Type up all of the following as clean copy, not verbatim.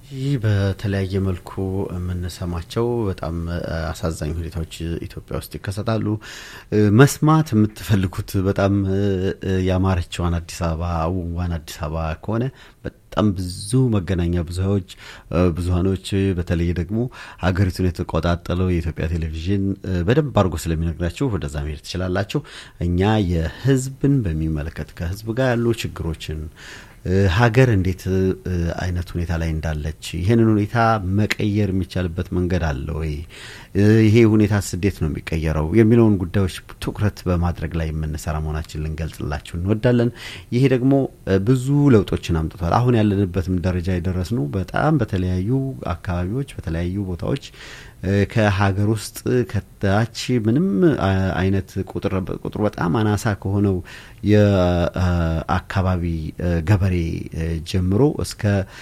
ይህ በተለያየ መልኩ የምንሰማቸው በጣም አሳዛኝ ሁኔታዎች ኢትዮጵያ ውስጥ ይከሰታሉ። መስማት የምትፈልጉት በጣም ያማረችዋን አዲስ አበባ ውዋን አዲስ አበባ ከሆነ በጣም ብዙ መገናኛ ብዙሃኖች በተለይ ደግሞ ሀገሪቱን የተቆጣጠለው የኢትዮጵያ ቴሌቪዥን በደንብ አድርጎ ስለሚነግራችሁ ወደዛ መሄድ ትችላላችሁ። እኛ የህዝብን በሚመለከት ከህዝብ ጋር ያሉ ችግሮችን ሀገር እንዴት አይነት ሁኔታ ላይ እንዳለች ይሄንን ሁኔታ መቀየር የሚቻልበት መንገድ አለ ወይ ይሄ ሁኔታ እንዴት ነው የሚቀየረው የሚለውን ጉዳዮች ትኩረት በማድረግ ላይ የምንሰራ መሆናችንን ልንገልጽላችሁ እንወዳለን። ይሄ ደግሞ ብዙ ለውጦችን አምጥቷል። አሁን ያለንበትም ደረጃ የደረስነው በጣም በተለያዩ አካባቢዎች በተለያዩ ቦታዎች ከሀገር ውስጥ ከታች ምንም አይነት ቁጥር በጣም አናሳ ከሆነው የአካባቢ ገበሬ ጀምሮ እስከ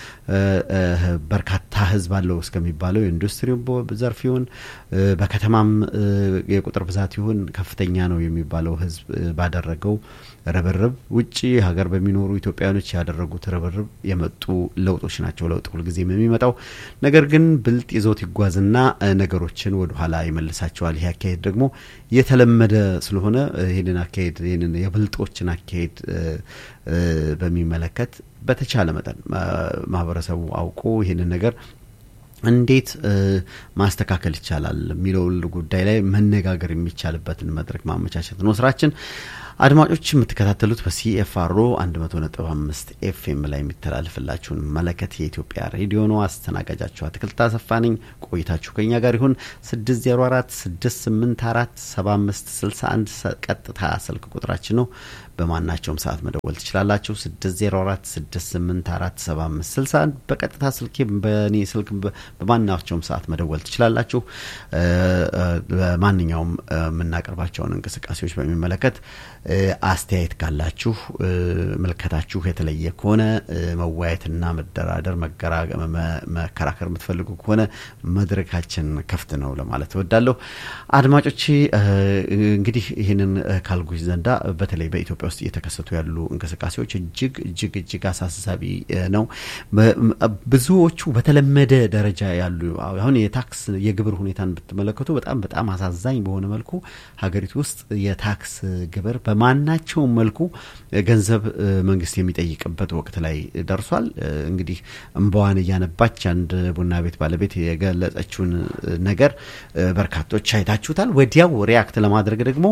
በርካታ ህዝብ አለው እስከሚባለው ኢንዱስትሪው ዘርፍ ይሁን በከተማም የቁጥር ብዛት ይሁን ከፍተኛ ነው የሚባለው ህዝብ ባደረገው ረበረብ ውጪ ሀገር በሚኖሩ ኢትዮጵያኖች ያደረጉት ረበረብ የመጡ ለውጦች ናቸው። ለውጥ ሁሉ ጊዜ የሚመጣው ነገር ግን ብልጥ ይዞት ይጓዝና ነገሮችን ወደ ኋላ ይመልሳቸዋል። ይሄ አካሄድ ደግሞ የተለመደ ስለሆነ ይሄንን አካሄድ ይሄንን የብልጦችን አካሄድ በሚመለከት በተቻለ መጠን ማህበረሰቡ አውቆ ይሄንን ነገር እንዴት ማስተካከል ይቻላል የሚለው ጉዳይ ላይ መነጋገር የሚቻልበትን መድረክ ማመቻቸት ነው ስራችን። አድማጮች የምትከታተሉት በሲኤፍአርኦ 100.5 ኤፍኤም ላይ የሚተላለፍላችሁን መለከት የኢትዮጵያ ሬዲዮ ነው። አስተናጋጃችሁ አትክልት አሰፋነኝ። ቆይታችሁ ከኛ ጋር ይሁን። 6046847561 ቀጥታ ስልክ ቁጥራችን ነው። በማናቸውም ሰዓት መደወል ትችላላችሁ። 6046847561 በቀጥታ ስልኬ በኔ ስልክ በማናቸውም ሰዓት መደወል ትችላላችሁ። በማንኛውም የምናቀርባቸውን እንቅስቃሴዎች በሚመለከት አስተያየት ካላችሁ መልከታችሁ የተለየ ከሆነ መዋየትና መደራደር መከራከር የምትፈልጉ ከሆነ መድረካችን ከፍት ነው ለማለት እወዳለሁ። አድማጮች እንግዲህ ይሄንን ካልጉኝ ዘንዳ በተለይ በኢትዮጵያ ውስጥ እየተከሰቱ ያሉ እንቅስቃሴዎች እጅግ አሳሳቢ ነው። ብዙዎቹ በተለመደ ደረጃ ያሉ አሁን የታክስ የግብር ሁኔታን ብትመለከቱ በጣም አሳዛኝ በሆነ መልኩ ሀገሪቱ ውስጥ የታክስ ግብር በማናቸው መልኩ ገንዘብ መንግስት የሚጠይቅበት ወቅት ላይ ደርሷል። እንግዲህ እንባዋን ያነባች አንድ ቡና ቤት ባለቤት የገለጸችውን ነገር በርካቶች አይታችሁታል። ወዲያው ሪአክት ለማድረግ ደግሞ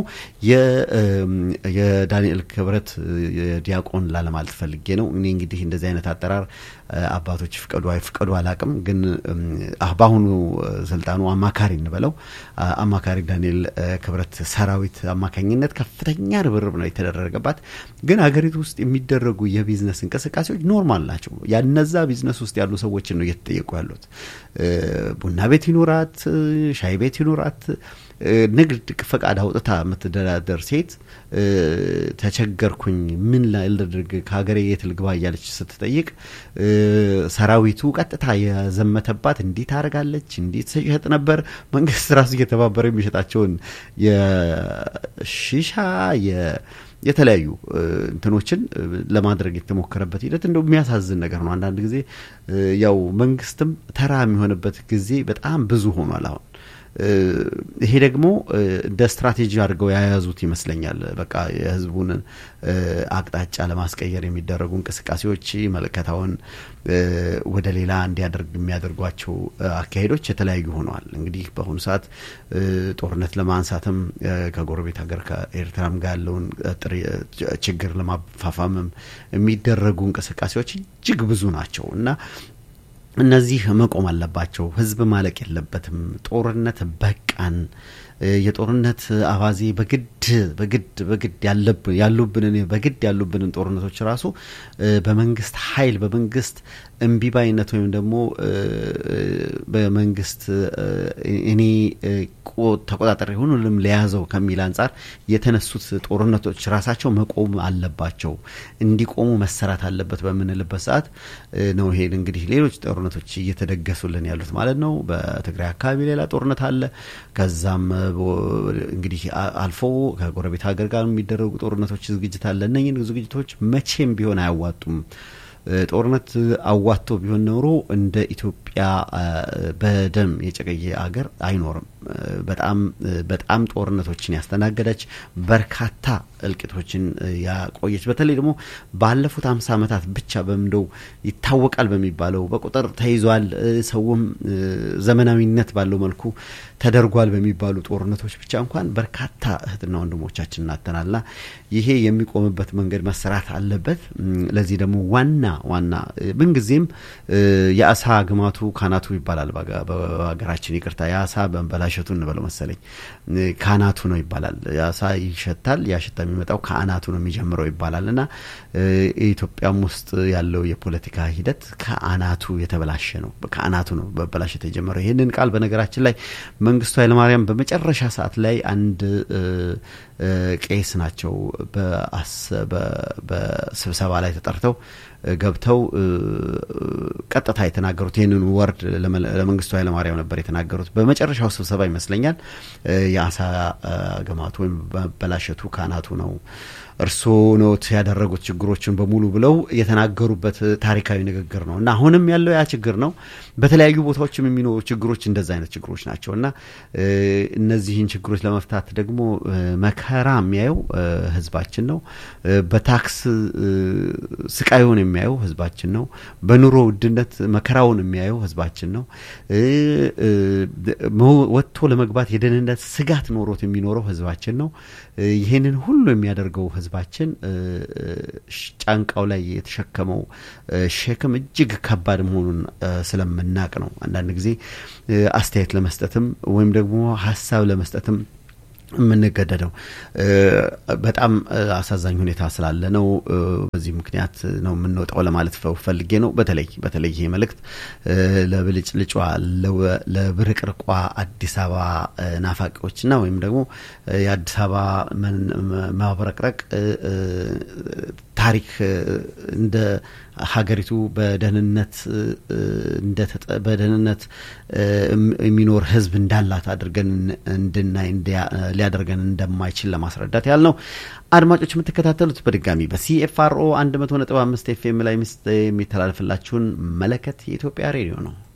የዳንኤል ክብረት ዲያቆን ላለማለት ፈልጌ ነው። እኔ እንግዲህ እንደዚህ አይነት አጠራር አባቶች ፍቀዱ አይፍቀዱ አላቅም፣ ግን አባሁኑ ስልጣኑ አማካሪ እንበለው አማካሪ ዳንኤል ክብረት ሰራዊት አማካኝነት ከፍተኛ ርብርብ ነው የተደረገባት። ግን ሀገሪቱ ውስጥ የሚደረጉ የቢዝነስ እንቅስቃሴዎች ኖርማል ናቸው። ያነዛ ቢዝነስ ውስጥ ያሉ ሰዎች ነው እየተጠየቁ ያሉት። ቡና ቤት ይኖራት ሻይ ቤት ይኖራት ንግድ ፈቃድ አውጥታ የምትደራደር ሴት ተቸገርኩኝ ምን ላድርግ ከሀገሬ የት ልግባ እያለች ስትጠይቅ ሰራዊቱ ቀጥታ የዘመተባት እንዴት አርጋለች እንዴት ተሸጥ ነበር። መንግስት ራሱ እየተባበረ የሚሸጣቸውን የሺሻ የተለያዩ እንትኖችን ለማድረግ የተሞከረበት ሂደት እንደው የሚያሳዝን ነገር ነው። አንዳንድ ጊዜ ያው መንግስትም ተራ የሚሆንበት ጊዜ በጣም ብዙ ሆኗል አሁን። ይሄ ደግሞ እንደ ስትራቴጂ አድርገው ያያዙት ይመስለኛል። በቃ የህዝቡን አቅጣጫ ለማስቀየር የሚደረጉ እንቅስቃሴዎች መልከታውን ወደ ሌላ እንዲያደርግ የሚያደርጓቸው አካሄዶች የተለያዩ ሆነዋል። እንግዲህ በአሁኑ ሰዓት ጦርነት ለማንሳትም ከጎረቤት ሀገር ከኤርትራም ጋር ያለውን ችግር ለማፋፋምም የሚደረጉ እንቅስቃሴዎች እጅግ ብዙ ናቸው እና እነዚህ መቆም አለባቸው። ህዝብ ማለቅ የለበትም። ጦርነት በቃን። የጦርነት አባዜ በግድ ያሉብንን ጦርነቶች ራሱ በመንግስት ኃይል በመንግስት እንቢባይነት ወይም ደግሞ በመንግስት እኔ ተቆጣጣሪ ሆኖልም ለያዘው ከሚል አንፃር የተነሱት ጦርነቶች ራሳቸው መቆም አለባቸው። እንዲቆሙ መሰራት አለበት በመንልበት ሰዓት ነው ይሄ እንግዲህ ሌሎች ጦርነቶች እየተደገሱልን ያሉት ማለት ነው። በትግራይ አካባቢ ሌላ ጦርነት አለ። ከዛም እንግዲህ አልፎ ከጎረቤት ሀገር ጋር የሚደረጉ ጦርነቶች ዝግጅት አለ። እነኚህ ዝግጅቶች መቼም ቢሆን አያዋጡም። ጦርነት አዋጥቶ ቢሆን ኖሮ እንደ ኢትዮጵያ በደም የጨቀየ አገር አይኖርም። በጣም ጦርነቶችን ያስተናገደች በርካታ እልቂቶችን ያቆየች በተለይ ደግሞ ባለፉት 50 ዓመታት ብቻ በመንደው ይታወቃል በሚባለው በቁጥር ተይዟል ሰውም ዘመናዊነት ባለው መልኩ ተደርጓል በሚባሉ ጦርነቶች ብቻ እንኳን በርካታ እህትና ወንድሞቻችንን አተናልና ይሄ የሚቆምበት መንገድ መሰራት አለበት። ለዚህ ደግሞ ዋና ምንጊዜም ያሳ ግማቱ ካናቱ ይባላል በአገራችን ይቅርታ ያሳ በእንበላሸቱ እንበለው መሰለኝ ካናቱ ነው ይባላል። ያሳ ይሸታል ያሽታ የሚመጣው ካናቱ ነው የሚጀምረው ይባላልና ኢትዮጵያም ውስጥ ያለው የፖለቲካ ሂደት ካናቱ የተበላሸ ነው ካናቱ ነው በበላሸት የጀመረው። ይሄንን ቃል በነገራችን ላይ መንግስቱ ኃይለማርያም በመጨረሻ ሰዓት ላይ አንድ ቄስ ናቸው በስብሰባ ላይ ተጠርተው ገብተው ቀጥታ የተናገሩት ይሄንን ወርድ ለመንግስቱ ኃይለማርያም ነበር የተናገሩት በመጨረሻው ስብሰባ ይመስለኛል። ያሳ ገማቱ ወይም በበላሸቱ ካናቱ ነው እርሶ ነው ያደረጉት ችግሮችን በሙሉ ብለው የተናገሩበት ታሪካዊ ንግግር ነውና አሁንም ያለው ያ ችግር ነው። በተለያዩ ቦታዎችም የሚኖሩ ችግሮች እንደዛ አይነት ችግሮች ናቸውና እነዚህን ችግሮች ለመፍታት ደግሞ መከራ የሚያየው ህዝባችን ነው። በታክስ ስቃዩን የሚያየው ህዝባችን ነው። በኑሮ ውድነት መከራውን የሚያየው ህዝባችን ነው። ወጥቶ ለመግባት የደህንነት ስጋት ኖሮት የሚኖረው ህዝባችን ነው። ይሄንን ሁሉ የሚያደርገው ህዝባችን ጫንቃው ላይ የተሸከመው ሸክም እጅግ ከባድ መሆኑን ስለምናቅ ነው አንዳንድ ጊዜ አስተያየት ለመስጠትም ወይም ደግሞ ሐሳብ ለመስጠትም ምንገደደው በጣም አሳዛኝ ሁኔታ ስላለ ነው። በዚህ ምክንያት ነው ምንወጣው ለማለት ፈልጌ ነው። በተለይ ይሄ መልእክት ለብልጭልጯ ለብርቅርቋ አዲስ አበባ ናፋቂዎችና ወይም ደግሞ የአዲስ አበባ ማብረቅረቅ ታሪክ እንደ ሀገሪቱ በደህንነት የሚኖር ህዝብ እንዳላት አድርገን እንድናይ ሊያደርገን እንደማይችል ለማስረዳት ያልነው። አድማጮች የምትከታተሉት በድጋሚ በሲኤፍአርኦ 100.5 ኤፍኤም ላይ የሚተላለፍላችሁን መለከት የኢትዮጵያ ሬዲዮ ነው።